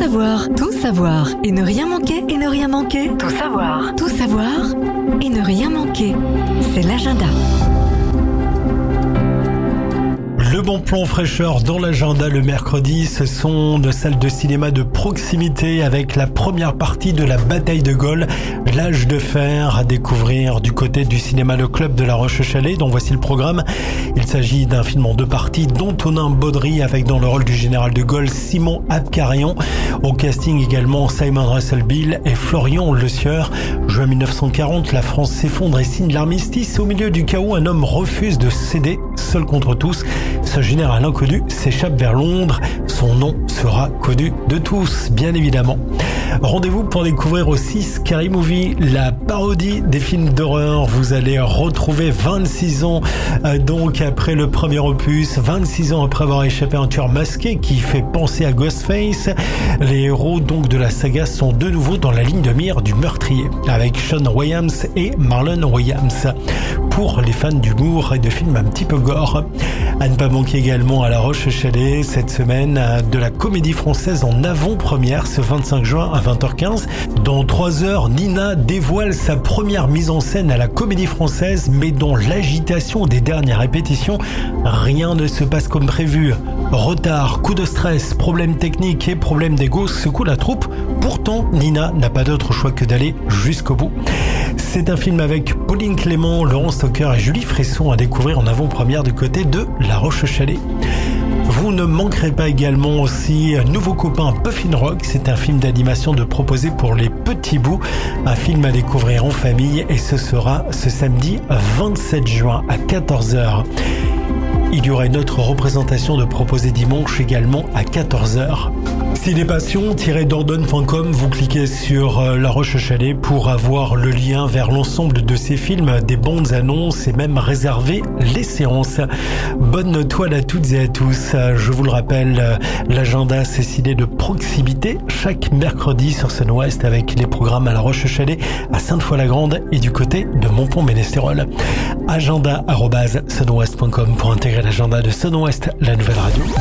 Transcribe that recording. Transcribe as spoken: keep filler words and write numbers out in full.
savoir, tout savoir et ne rien manquer et ne rien manquer. Tout savoir, tout savoir et ne rien manquer. C'est l'agenda. Le bon plan fraîcheur dans l'agenda le mercredi, ce sont de salles de cinéma de proximité avec la première partie de la bataille de Gaulle, l'âge de fer à découvrir du côté du cinéma Le Club de La Roche-Chalais, dont voici le programme. Il s'agit d'un film en deux parties, dont Tonin Baudry avec dans le rôle du général de Gaulle Simon Abkarian. Au casting également Simon Russell Bill et Florian Le Sieur. Juin mille neuf cent quarante, la France s'effondre et signe l'armistice. Au milieu du chaos, un homme refuse de céder, seul contre tous. Ce général inconnu s'échappe vers Londres. Son nom sera connu de tous, bien évidemment. Rendez-vous pour découvrir aussi Scary Movie, la parodie des films d'horreur. Vous allez retrouver vingt-six ans euh, donc après le premier opus, vingt-six ans après avoir échappé à un tueur masqué qui fait penser à Ghostface. Les héros donc de la saga sont de nouveau dans la ligne de mire du meurtrier, avec Sean Williams et Marlon Williams. Pour les fans d'humour et de films un petit peu gore, à ne pas manquer également à La Roche-Chalais cette semaine de la comédie française en avant-première ce vingt-cinq juin à vingt heures quinze. Dans trois heures, Nina dévoile sa première mise en scène à la comédie française, mais dans l'agitation des dernières répétitions, rien ne se passe comme prévu. Retard, coup de stress, problèmes techniques et problèmes d'ego secouent la troupe. Pourtant, Nina n'a pas d'autre choix que d'aller jusqu'au bout. C'est un film avec Pauline Clément, Laurent Stocker et Julie Fresson à découvrir en avant-première du côté de La Roche-Chalais. Vous ne manquerez pas également aussi Nouveau copain Puffin Rock. C'est un film d'animation de proposer pour les petits bouts. Un film à découvrir en famille et ce sera ce samedi vingt-sept juin à quatorze heures. Il y aura une autre représentation de proposer dimanche également à quatorze heures. Cinépassion tiret dordogne point com, vous cliquez sur La Roche-Chalais pour avoir le lien vers l'ensemble de ces films, des bandes annonces et même réserver les séances. Bonne toile à toutes et à tous. Je vous le rappelle, l'agenda c'est ciné de proximité chaque mercredi sur Sun Ouest avec les programmes à La Roche-Chalais, à Sainte-Foy-la-Grande et du côté de Montpont-Ménestérol. agenda arobase sunouest point com pour intégrer l'agenda de Sun Ouest, la nouvelle radio.